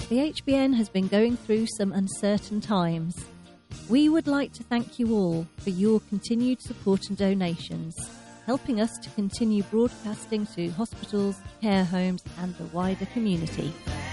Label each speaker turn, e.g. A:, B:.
A: The HBN has been going through some uncertain times. We would like to thank you all for your continued support and donations, helping us to continue broadcasting to hospitals, care homes and the wider community.